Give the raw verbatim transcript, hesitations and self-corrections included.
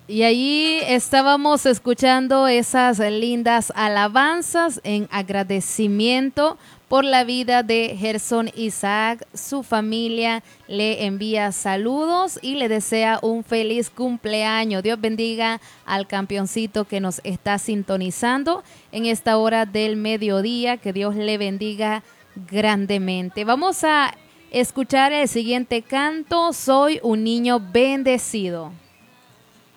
Y allí estábamos escuchando esas lindas alabanzas en agradecimiento por la vida de Gerson Isaac. Su familia le envía saludos y le desea un feliz cumpleaños. Dios bendiga al campeoncito que nos está sintonizando en esta hora del mediodía. Que Dios le bendiga grandemente. Vamos a escuchar el siguiente canto, Soy un niño bendecido.